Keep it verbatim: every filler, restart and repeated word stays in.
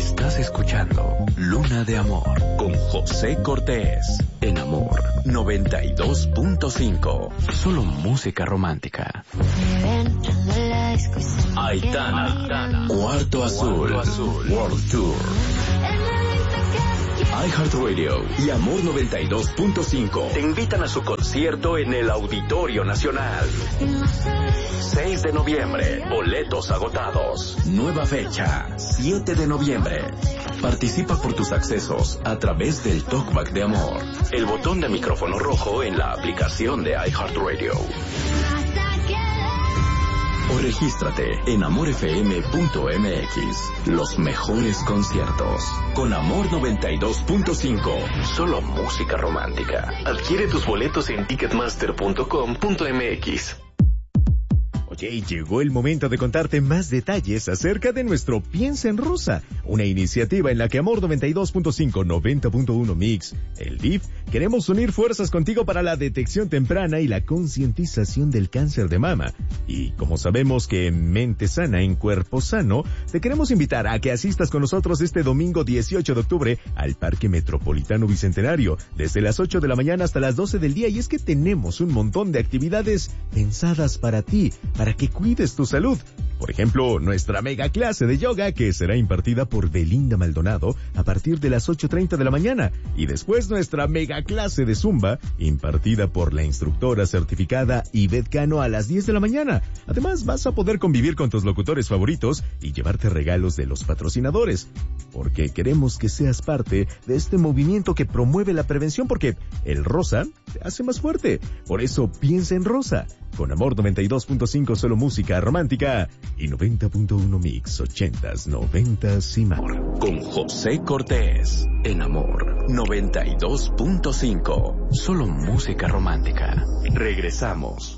Estás escuchando Luna de Amor con José Cortés en Amor noventa y dos punto cinco. Solo música romántica. Aitana, Cuarto Azul, World Tour. iHeartRadio y Amor noventa y dos punto cinco te invitan a su concierto en el Auditorio Nacional. seis de noviembre, boletos agotados. Nueva fecha, siete de noviembre. Participa por tus accesos a través del Talkback de Amor. El botón de micrófono rojo en la aplicación de iHeartRadio. O regístrate en amor f m punto m x. Los mejores conciertos. Con Amor noventa y dos punto cinco. Solo música romántica. Adquiere tus boletos en ticketmaster punto com punto m x. Oye, llegó el momento de contarte más detalles acerca de nuestro Piensa en Rosa, una iniciativa en la que Amor noventa y dos punto cinco, noventa punto uno Mix, el D I F, queremos unir fuerzas contigo para la detección temprana y la concientización del cáncer de mama. Y como sabemos que en mente sana, en cuerpo sano, te queremos invitar a que asistas con nosotros este domingo dieciocho de octubre al Parque Metropolitano Bicentenario, desde las ocho de la mañana hasta las doce del día, y es que tenemos un montón de actividades pensadas para ti, para que cuides tu salud. Por ejemplo, nuestra mega clase de yoga que será impartida por Belinda Maldonado a partir de las ocho treinta de la mañana, y después nuestra mega clase de zumba impartida por la instructora certificada Ivette Cano a las diez de la mañana. Además, vas a poder convivir con tus locutores favoritos y llevarte regalos de los patrocinadores, porque queremos que seas parte de este movimiento que promueve la prevención, porque el rosa te hace más fuerte. Por eso piensa en rosa. Con Amor noventa y dos punto cinco, solo música romántica, y noventa punto uno Mix, ochentas, noventas y más. Con José Cortés en Amor noventa y dos punto cinco, solo música romántica. Regresamos.